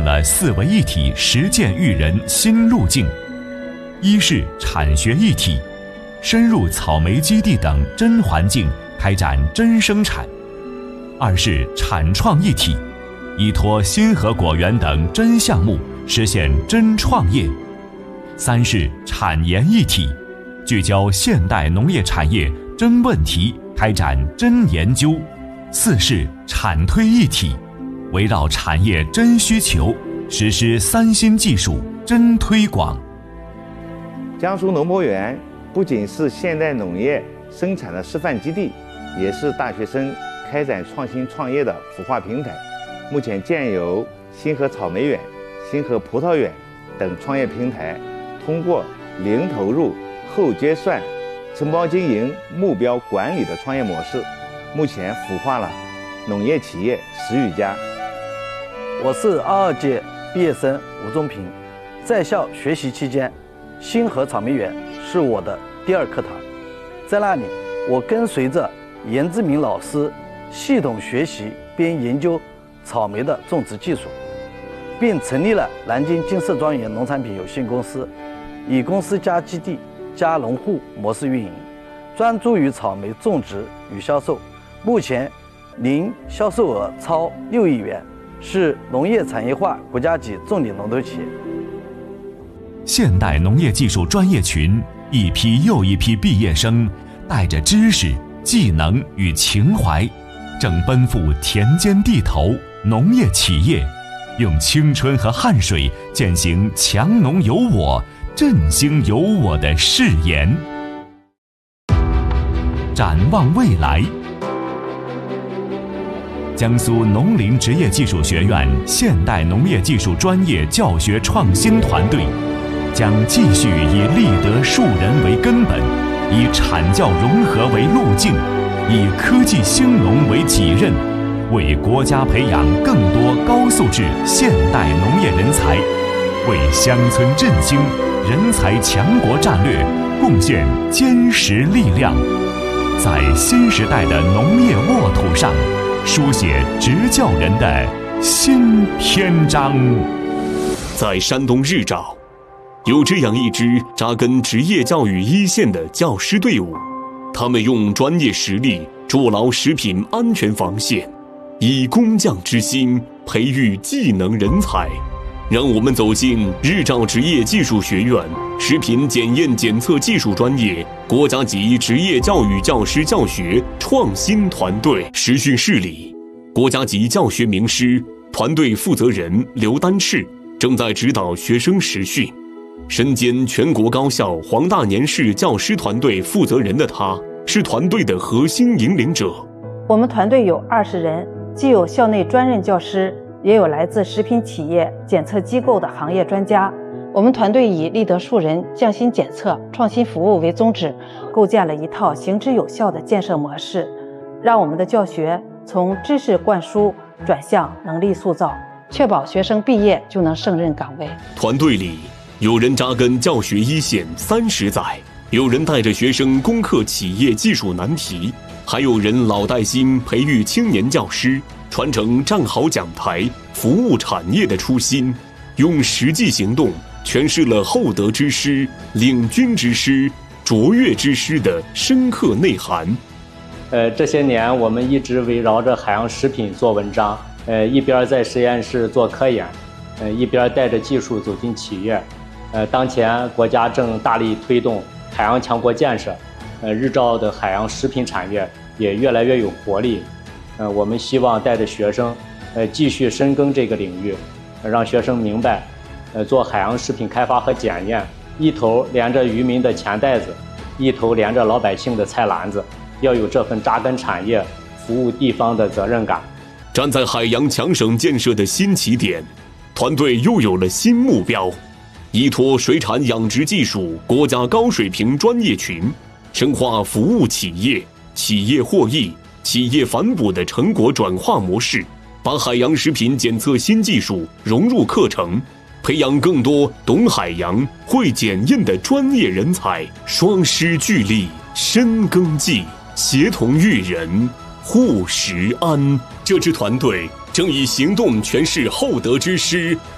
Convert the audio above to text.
了4位一体实践育人新路径：一是产学一体，深入草莓基地等真环境开展真生产；二是产创一体，依托新禾果园等真项目实现真创业；三是产研一体，聚焦现代农业产业真问题开展真研究；四是产推一体，围绕产业真需求实施3新技术真推广。 江苏农博园不仅是现代农业生产的示范基地，也是大学生开展创新创业的孵化平台。目前建有新禾草莓园、新禾葡萄园等创业平台，通过零投入、后结算、承包经营、目标管理的创业模式，目前孵化了农业企业10余家。 我是22届毕业生吴忠平，在校学习期间，新禾草莓园是我的第2课堂。在那里，我跟随着严志明老师系统学习并研究草莓的种植技术，并成立了南京金色庄园农产品有限公司，以公司加基地加农户模式运营，专注于草莓种植与销售。目前年销售额超6亿元，是农业产业化国家级重点龙头企业。 现代农业技术专业群一批又一批毕业生，带着知识、技能与情怀，正奔赴田间地头、农业企业，用青春和汗水践行强农有我、振兴有我的誓言。展望未来，江苏农林职业技术学院现代农业技术专业教学创新团队将继续以立德树人为根本，以产教融合为路径，以科技兴农为己任，为国家培养更多高素质现代农业人才，为乡村振兴、人才强国战略贡献坚实力量，在新时代的农业沃土上书写执教人的新篇章。 在山东日照，有这样一支扎根职业教育一线的教师队伍，他们用专业实力筑牢食品安全防线，以工匠之心培育技能人才。让我们走进日照职业技术学院食品检验检测技术专业国家级职业教育教师教学创新团队实训室里，国家级教学名师、团队负责人刘丹赤正在指导学生实训。身兼全国高校黄大年市教师团队负责人的他，是团队的核心引领者。 我们团队有20人，既有校内专任教师，也有来自食品企业、检测机构的行业专家。我们团队以立德树人、匠心检测、创新服务为宗旨，构建了一套行之有效的建设模式，让我们的教学从知识灌输转向能力塑造，确保学生毕业就能胜任岗位。 团队里有人扎根教学一线30载，有人带着学生攻克企业技术难题，还有人老带新培育青年教师，传承站好讲台、服务产业的初心，用实际行动诠释了厚德之师、领军之师、卓越之师的深刻内涵。 这些年我们一直围绕着海洋食品做文章，一边在实验室做科研，一边带着技术走进企业。当前国家正大力推动海洋强国建设，日照的海洋食品产业也越来越有活力。我们希望带着学生，继续深耕这个领域，让学生明白，做海洋食品开发和检验，一头连着渔民的钱袋子，一头连着老百姓的菜篮子，要有这份扎根产业、服务地方的责任感。 站在海洋强省建设的新起点，团队又有了新目标。依托水产养殖技术国家高水平专业群，深化服务企业、企业获益、企业反哺的成果转化模式，把海洋食品检测新技术融入课程，培养更多懂海洋、会检验的专业人才，双师聚力，深耕技，协同育人，护食安。这支团队正以行动诠释厚德之师、